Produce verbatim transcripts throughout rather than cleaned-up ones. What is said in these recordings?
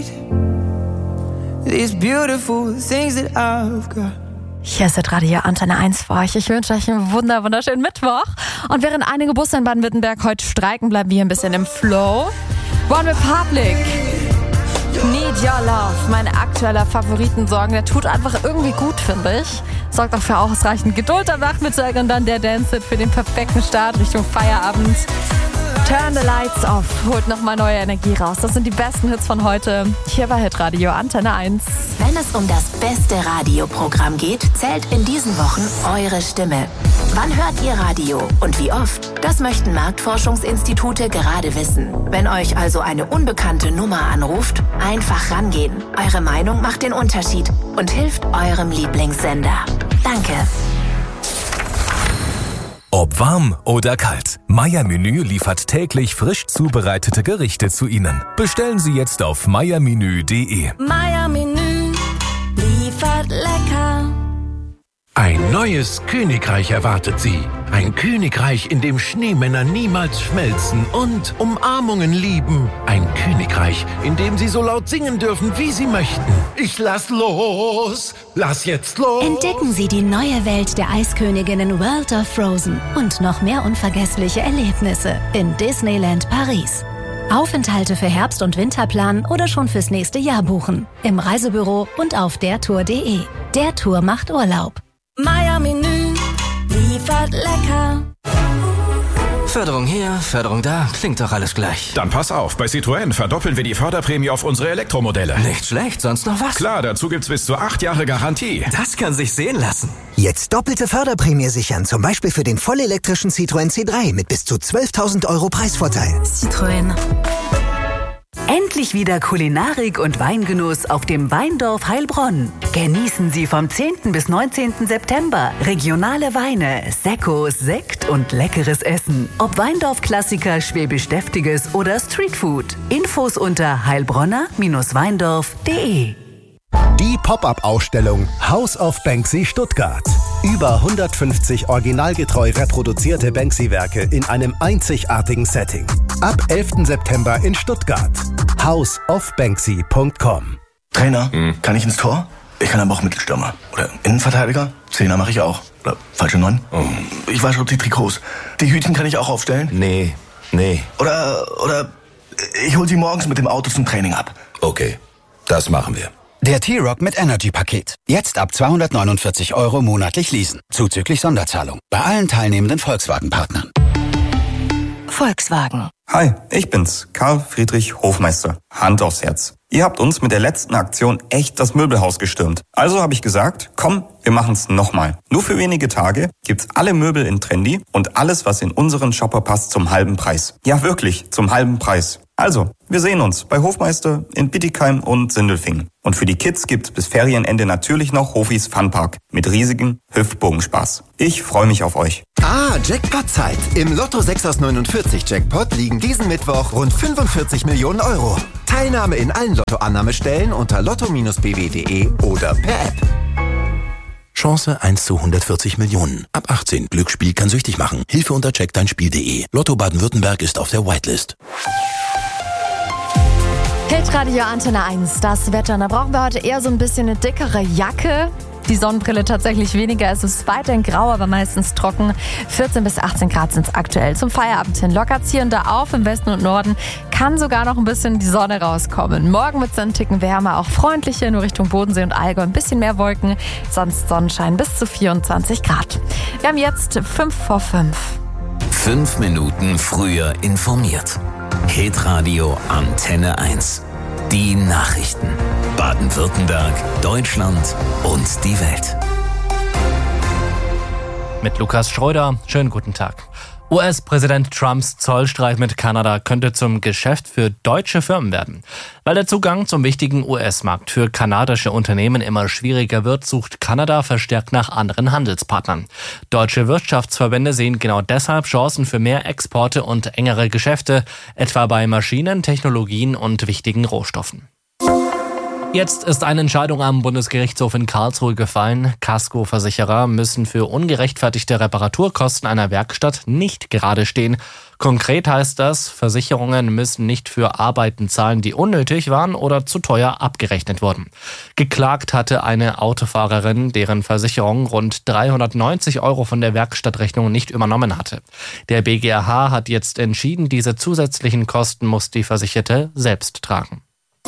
These beautiful things that I've got. Hier ist das Radio Antenne eins für euch. Ich wünsche euch einen wunder, wunderschönen Mittwoch. Und während einige Busse in Baden-Württemberg heute streiken, bleiben wir ein bisschen im Flow. One Republic, Need Your Love, mein aktueller Favoritensong. Der tut einfach irgendwie gut, finde ich. Sorgt auch für ausreichend Geduld am Nachmittag und dann der Dance-Hit für den perfekten Start Richtung Feierabend. Turn the Lights Off, holt nochmal neue Energie raus. Das sind die besten Hits von heute. Hier bei Hitradio Antenne eins. Wenn es um das beste Radioprogramm geht, zählt in diesen Wochen eure Stimme. Wann hört ihr Radio und wie oft? Das möchten Marktforschungsinstitute gerade wissen. Wenn euch also eine unbekannte Nummer anruft, einfach rangehen. Eure Meinung macht den Unterschied und hilft eurem Lieblingssender. Danke. Ob warm oder kalt, Meier Menü liefert täglich frisch zubereitete Gerichte zu Ihnen. Bestellen Sie jetzt auf meiermenü punkt de. Meier Menü liefert lecker. Ein neues Königreich erwartet Sie. Ein Königreich, in dem Schneemänner niemals schmelzen und Umarmungen lieben. Ein Königreich, in dem Sie so laut singen dürfen, wie Sie möchten. Ich lass los, lass jetzt los. Entdecken Sie die neue Welt der Eisköniginnen World of Frozen und noch mehr unvergessliche Erlebnisse in Disneyland Paris. Aufenthalte für Herbst- und Winter planen oder schon fürs nächste Jahr buchen. Im Reisebüro und auf der tour punkt de. Der Tour macht Urlaub. Meier Menü liefert lecker. Förderung hier, Förderung da, klingt doch alles gleich. Dann pass auf, bei Citroën verdoppeln wir die Förderprämie auf unsere Elektromodelle. Nicht schlecht, sonst noch was? Klar, dazu gibt's bis zu acht Jahre Garantie. Das kann sich sehen lassen. Jetzt doppelte Förderprämie sichern, zum Beispiel für den vollelektrischen Citroën C drei mit bis zu zwölftausend Euro Preisvorteil. Citroën. Endlich wieder Kulinarik und Weingenuss auf dem Weindorf Heilbronn. Genießen Sie vom zehnten bis neunzehnten September regionale Weine, Sekkos, Sekt und leckeres Essen. Ob Weindorf-Klassiker, Schwäbisch-Deftiges oder Streetfood. Infos unter heilbronner Weindorf punkt de. Die Pop-up-Ausstellung House of Banksy Stuttgart. Über hundertfünfzig originalgetreu reproduzierte Banksy-Werke in einem einzigartigen Setting. Ab elften September in Stuttgart. house of banksy punkt com. Trainer, hm. kann ich ins Tor? Ich kann aber auch Mittelstürmer. Oder Innenverteidiger? Zehner mache ich auch. Oder falsche Neun? Oh. Ich wasche die Trikots. Die Hütchen kann ich auch aufstellen? Nee, nee. Oder, oder ich hol sie morgens mit dem Auto zum Training ab. Okay, das machen wir. Der T-Rock mit Energy-Paket. Jetzt ab zweihundertneunundvierzig Euro monatlich leasen. Zuzüglich Sonderzahlung. Bei allen teilnehmenden Volkswagen-Partnern. Volkswagen. Hi, ich bin's, Karl Friedrich Hofmeister. Hand aufs Herz. Ihr habt uns mit der letzten Aktion echt das Möbelhaus gestürmt. Also habe ich gesagt, komm, wir machen's nochmal. Nur für wenige Tage gibt's alle Möbel in Trendy und alles, was in unseren Shopper passt, zum halben Preis. Ja, wirklich, zum halben Preis. Also, wir sehen uns bei Hofmeister in Bittigheim und Sindelfingen. Und für die Kids gibt's bis Ferienende natürlich noch Hofis Funpark mit riesigem Hüftbogenspaß. Ich freue mich auf euch. Ah, Jackpot-Zeit. Im Lotto sechs aus neunundvierzig Jackpot liegen diesen Mittwoch rund fünfundvierzig Millionen Euro. Teilnahme in allen Lottoannahmestellen unter lotto Bindestrich b w punkt de oder per App. Chance eins zu hundertvierzig Millionen. Ab achtzehn. Glücksspiel kann süchtig machen. Hilfe unter check dein spiel punkt de. Lotto Baden-Württemberg ist auf der Whitelist. Hitradio Antenne eins, das Wetter. Da brauchen wir heute eher so ein bisschen eine dickere Jacke. Die Sonnenbrille tatsächlich weniger. Es ist weiterhin grau, aber meistens trocken. vierzehn bis achtzehn Grad sind es aktuell. Zum Feierabend hin lockert es hier und da auf. Im Westen und Norden kann sogar noch ein bisschen die Sonne rauskommen. Morgen wird es einen Ticken wärmer, auch freundlicher, nur Richtung Bodensee und Allgäu. Ein bisschen mehr Wolken, sonst Sonnenschein bis zu vierundzwanzig Grad. Wir haben jetzt fünf vor fünf. Fünf Minuten früher informiert. Hitradio Antenne eins. Die Nachrichten. Baden-Württemberg, Deutschland und die Welt. Mit Lukas Schröder. Schönen guten Tag. U S-Präsident Trumps Zollstreit mit Kanada könnte zum Geschäft für deutsche Firmen werden. Weil der Zugang zum wichtigen U S-Markt für kanadische Unternehmen immer schwieriger wird, sucht Kanada verstärkt nach anderen Handelspartnern. Deutsche Wirtschaftsverbände sehen genau deshalb Chancen für mehr Exporte und engere Geschäfte, etwa bei Maschinen, Technologien und wichtigen Rohstoffen. Jetzt ist eine Entscheidung am Bundesgerichtshof in Karlsruhe gefallen. Kaskoversicherer müssen für ungerechtfertigte Reparaturkosten einer Werkstatt nicht gerade stehen. Konkret heißt das, Versicherungen müssen nicht für Arbeiten zahlen, die unnötig waren oder zu teuer abgerechnet wurden. Geklagt hatte eine Autofahrerin, deren Versicherung rund dreihundertneunzig Euro von der Werkstattrechnung nicht übernommen hatte. Der B G R H hat jetzt entschieden, diese zusätzlichen Kosten muss die Versicherte selbst tragen.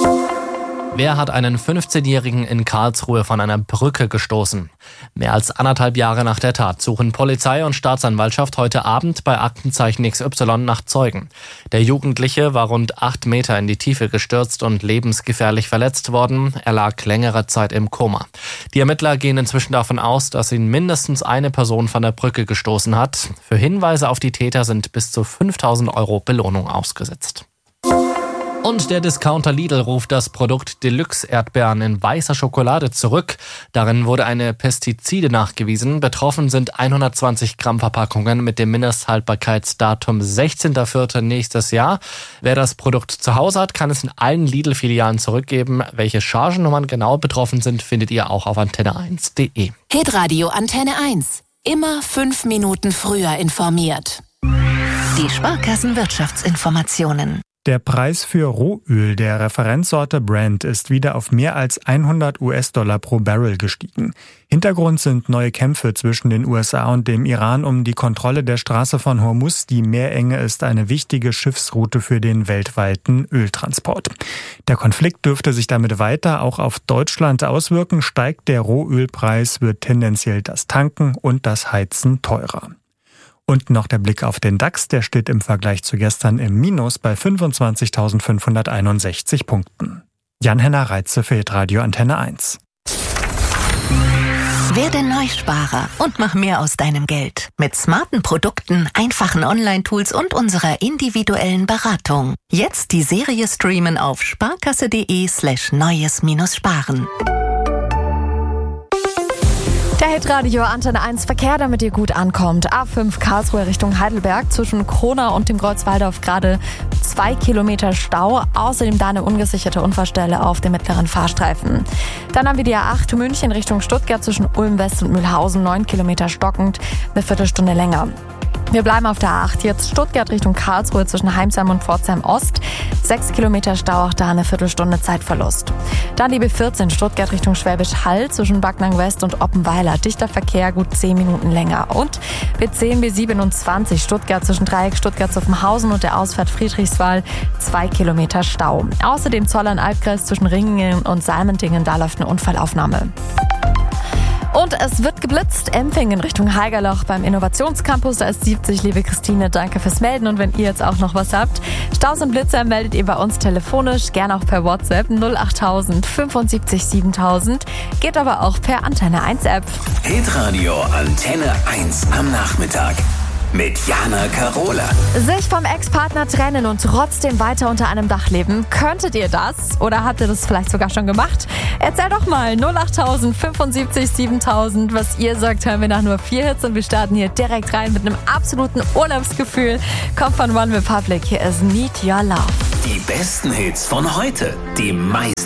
Wer hat einen fünfzehnjährigen in Karlsruhe von einer Brücke gestoßen? Mehr als anderthalb Jahre nach der Tat suchen Polizei und Staatsanwaltschaft heute Abend bei Aktenzeichen X Y nach Zeugen. Der Jugendliche war rund acht Meter in die Tiefe gestürzt und lebensgefährlich verletzt worden. Er lag längere Zeit im Koma. Die Ermittler gehen inzwischen davon aus, dass ihn mindestens eine Person von der Brücke gestoßen hat. Für Hinweise auf die Täter sind bis zu fünftausend Euro Belohnung ausgesetzt. Und der Discounter Lidl ruft das Produkt Deluxe Erdbeeren in weißer Schokolade zurück. Darin wurde eine Pestizide nachgewiesen. Betroffen sind hundertzwanzig Gramm Verpackungen mit dem Mindesthaltbarkeitsdatum sechzehnter vierter nächstes Jahr. Wer das Produkt zu Hause hat, kann es in allen Lidl-Filialen zurückgeben. Welche Chargennummern genau betroffen sind, findet ihr auch auf antenne eins punkt de. Hitradio Antenne eins. Immer fünf Minuten früher informiert. Die Sparkassen-Wirtschaftsinformationen. Der Preis für Rohöl der Referenzsorte Brent ist wieder auf mehr als hundert US-Dollar pro Barrel gestiegen. Hintergrund sind neue Kämpfe zwischen den U S A und dem Iran um die Kontrolle der Straße von Hormuz. Die Meerenge ist eine wichtige Schiffsroute für den weltweiten Öltransport. Der Konflikt dürfte sich damit weiter auch auf Deutschland auswirken. Steigt der Rohölpreis, wird tendenziell das Tanken und das Heizen teurer. Und noch der Blick auf den DAX, der steht im Vergleich zu gestern im Minus bei fünfundzwanzigtausendfünfhunderteinundsechzig Punkten. Jan-Henner Reitze für Hitradio Antenne eins. Werde Neusparer und mach mehr aus deinem Geld. Mit smarten Produkten, einfachen Online-Tools und unserer individuellen Beratung. Jetzt die Serie streamen auf sparkasse.de slash neues-sparen. Der Hitradio Antenne eins Verkehr, damit ihr gut ankommt. A fünf Karlsruhe Richtung Heidelberg zwischen Krona und dem Kreuz Walldorf gerade zwei Kilometer Stau. Außerdem da eine ungesicherte Unfallstelle auf dem mittleren Fahrstreifen. Dann haben wir die A acht München Richtung Stuttgart zwischen Ulm West und Mühlhausen. neun Kilometer stockend, eine Viertelstunde länger. Wir bleiben auf der A acht, jetzt Stuttgart Richtung Karlsruhe zwischen Heimsheim und Pforzheim Ost. Sechs Kilometer Stau, auch da eine Viertelstunde Zeitverlust. Dann die B vierzehn, Stuttgart Richtung Schwäbisch Hall zwischen Backnang West und Oppenweiler. Dichter Verkehr, gut zehn Minuten länger. Und B zehn, B siebenundzwanzig, Stuttgart zwischen Dreieck Stuttgart-Zuffenhausen und der Ausfahrt Friedrichswald. Zwei Kilometer Stau. Außerdem Zollern-Albkreis zwischen Ringingen und Salmentingen, da läuft eine Unfallaufnahme. Und es wird geblitzt. Empfingen Richtung Haigerloch beim Innovationscampus. Da ist siebzig. Liebe Christine, danke fürs Melden. Und wenn ihr jetzt auch noch was habt, Staus und Blitzer meldet ihr bei uns telefonisch, gerne auch per WhatsApp null achttausend fünfundsiebzig siebentausend. Geht aber auch per Antenne eins App. Hitradio Antenne eins am Nachmittag. Mit Jana Karola. Sich vom Ex-Partner trennen und trotzdem weiter unter einem Dach leben. Könntet ihr das? Oder habt ihr das vielleicht sogar schon gemacht? Erzähl doch mal null achttausend fünfundsiebzig siebentausend, was ihr sagt, hören wir nach nur vier Hits und wir starten hier direkt rein mit einem absoluten Urlaubsgefühl. Kommt von One Republic, hier ist Need Your Love. Die besten Hits von heute, die meisten